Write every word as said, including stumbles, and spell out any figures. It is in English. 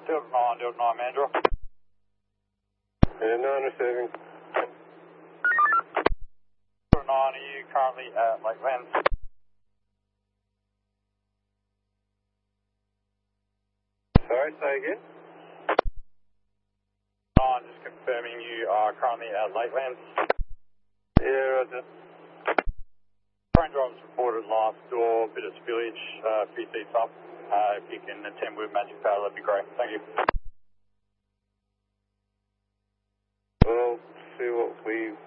Delta nine, Delta nine, Mandra. Yeah, nine receiving. Delta nine, are you currently at Lakelands? Sorry, say again? nine, just confirming you are currently at Lakelands. Yeah, roger. Train drivers reported last door, bit of spillage, uh, a few seats up. Uh, if you can attend with Magic Power, that'd be great. Thank you. We'll see what we